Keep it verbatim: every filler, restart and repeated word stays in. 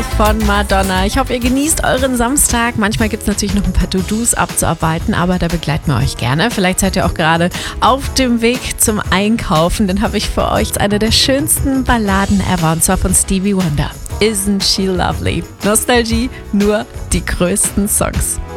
Beautiful von Madonna. Ich hoffe, ihr genießt euren Samstag. Manchmal gibt es natürlich noch ein paar To-Dos abzuarbeiten, aber da begleiten wir euch gerne. Vielleicht seid ihr auch gerade auf dem Weg zum Einkaufen. Dann habe ich für euch eine der schönsten Balladen ever, und zwar von Stevie Wonder. Isn't she lovely? Nostalgie, nur die größten Songs.